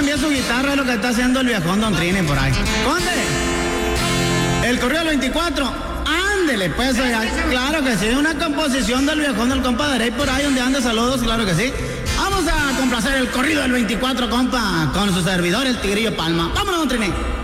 cambie su guitarra, es lo que está haciendo el viejón Don Trini por ahí. Conde, el corrido del 24, ándele, pues, oiga, claro que sí, una composición del viejón del compa Derey por ahí donde anda, saludos, claro que sí. Vamos a complacer el corrido del 24, compa, con su servidor, el Tigrillo Palma. Vámonos, Don Trini.